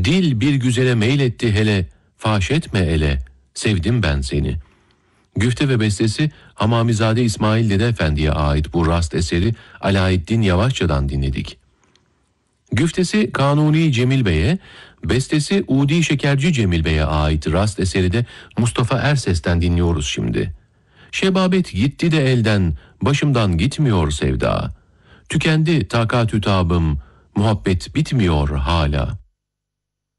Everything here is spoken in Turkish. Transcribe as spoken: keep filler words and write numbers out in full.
Dil bir güzele meyletti hele, faş etme ele, sevdim ben seni. Güfte ve bestesi Hamamizade İsmail Dede Efendi'ye ait bu rast eseri Alaeddin Yavaşça'dan dinledik. Güftesi Kanuni Cemil Bey'e, bestesi Udi Şekerci Cemil Bey'e ait rast eseri de Mustafa Erses'ten dinliyoruz şimdi. Şebabet gitti de elden, başımdan gitmiyor sevda. Tükendi takat-ü tabım, muhabbet bitmiyor hala.